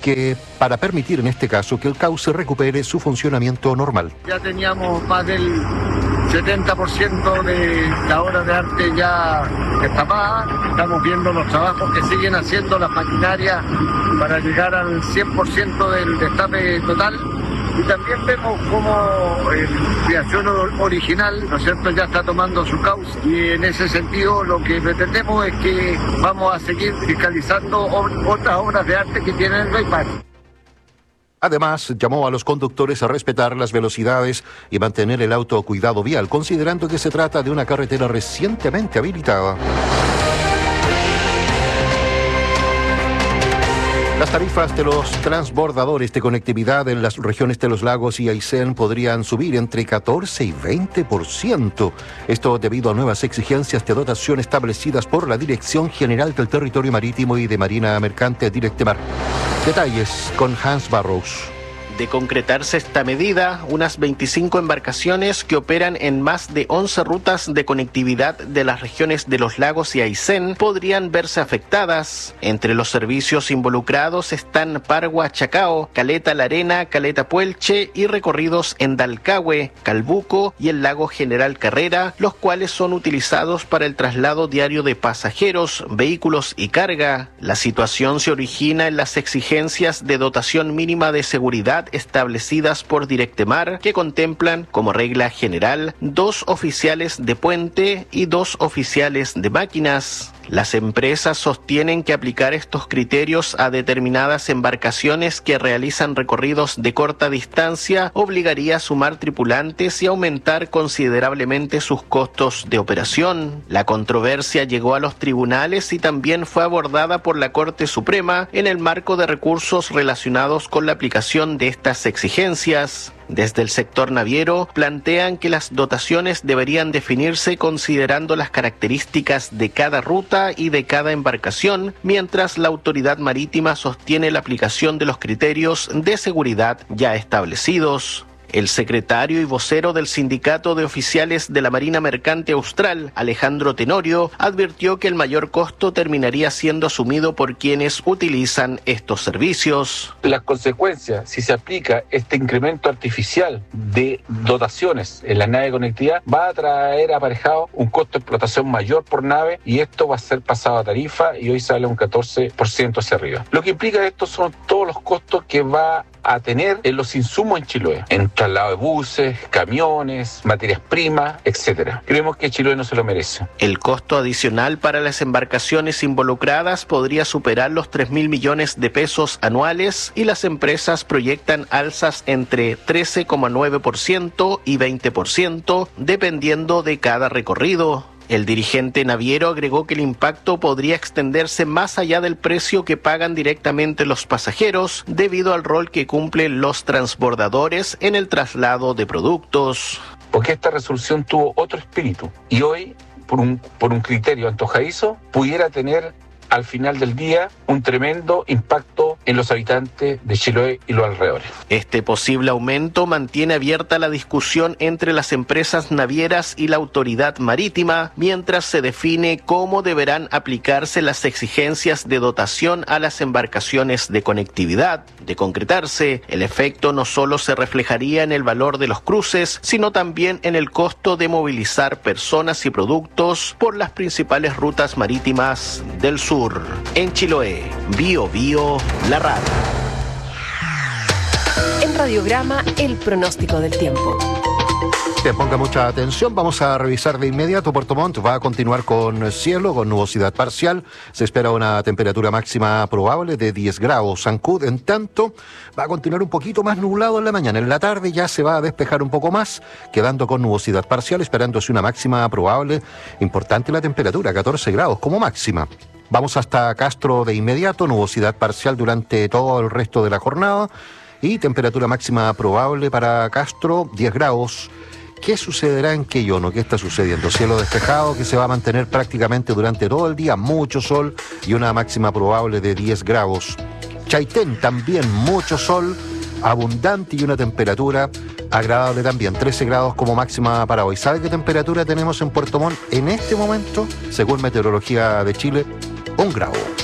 para permitir en este caso que el cauce recupere su funcionamiento normal. Ya teníamos más del 70% de la obra de arte ya destapada. Estamos viendo los trabajos que siguen haciendo las maquinarias para llegar al 100% del destape total. Y también vemos cómo la creación original, ¿no es cierto?, ya está tomando su cauce. Y en ese sentido lo que pretendemos es que vamos a seguir fiscalizando otras obras de arte que tienen el Reypark. Además, llamó a los conductores a respetar las velocidades y mantener el autocuidado vial, considerando que se trata de una carretera recientemente habilitada. Las tarifas de los transbordadores de conectividad en las regiones de los lagos y Aysén podrían subir entre 14 y 20%. Esto debido a nuevas exigencias de dotación establecidas por la Dirección General del Territorio Marítimo y de Marina Mercante Directemar. Detalles con Hans Barrows. De concretarse esta medida, unas 25 embarcaciones que operan en más de 11 rutas de conectividad de las regiones de los lagos y Aysén podrían verse afectadas. Entre los servicios involucrados están Pargua Chacao, Caleta La Arena, Caleta Puelche y recorridos en Dalcahue, Calbuco y el lago General Carrera, los cuales son utilizados para el traslado diario de pasajeros, vehículos y carga. La situación se origina en las exigencias de dotación mínima de seguridad establecidas por Directemar, que contemplan como regla general 2 oficiales de puente y 2 oficiales de máquinas. Las empresas sostienen que aplicar estos criterios a determinadas embarcaciones que realizan recorridos de corta distancia obligaría a sumar tripulantes y aumentar considerablemente sus costos de operación. La controversia llegó a los tribunales y también fue abordada por la Corte Suprema en el marco de recursos relacionados con la aplicación de estas exigencias. Desde el sector naviero plantean que las dotaciones deberían definirse considerando las características de cada ruta y de cada embarcación, mientras la autoridad marítima sostiene la aplicación de los criterios de seguridad ya establecidos. El secretario y vocero del Sindicato de Oficiales de la Marina Mercante Austral, Alejandro Tenorio, advirtió que el mayor costo terminaría siendo asumido por quienes utilizan estos servicios. Las consecuencias, si se aplica este incremento artificial de dotaciones en la nave de conectividad, va a traer aparejado un costo de explotación mayor por nave y esto va a ser pasado a tarifa y hoy sale un 14% hacia arriba. Lo que implica esto son todos los costos que va a tener en los insumos en Chiloé, en traslado de buses, camiones, materias primas, etcétera. Creemos que Chiloé no se lo merece. El costo adicional para las embarcaciones involucradas podría superar los 3.000 millones de pesos anuales y las empresas proyectan alzas entre 13,9% y 20%, dependiendo de cada recorrido. El dirigente naviero agregó que el impacto podría extenderse más allá del precio que pagan directamente los pasajeros debido al rol que cumplen los transbordadores en el traslado de productos. Porque esta resolución tuvo otro espíritu y hoy, por un criterio antojadizo, pudiera tener al final del día un tremendo impacto en los habitantes de Chiloé y los alrededores. Este posible aumento mantiene abierta la discusión entre las empresas navieras y la autoridad marítima, mientras se define cómo deberán aplicarse las exigencias de dotación a las embarcaciones de conectividad. De concretarse, el efecto no solo se reflejaría en el valor de los cruces, sino también en el costo de movilizar personas y productos por las principales rutas marítimas del sur. En Chiloé, Bio Bio, la radio. En Radiograma, el pronóstico del tiempo. Ponga mucha atención, vamos a revisar de inmediato. Puerto Montt va a continuar con cielo, con nubosidad parcial. Se espera una temperatura máxima probable de 10 grados. Ancud, en tanto, va a continuar un poquito más nublado en la mañana. En la tarde ya se va a despejar un poco más, quedando con nubosidad parcial, esperándose una máxima probable. Importante la temperatura, 14 grados como máxima. Vamos hasta Castro de inmediato, nubosidad parcial durante todo el resto de la jornada y temperatura máxima probable para Castro, 10 grados. ¿Qué sucederá en Queyono? ¿Qué está sucediendo? Cielo despejado que se va a mantener prácticamente durante todo el día, mucho sol y una máxima probable de 10 grados. Chaitén también mucho sol, abundante y una temperatura agradable también, 13 grados como máxima para hoy. ¿Sabe qué temperatura tenemos en Puerto Montt en este momento? Según Meteorología de Chile, 1 grado.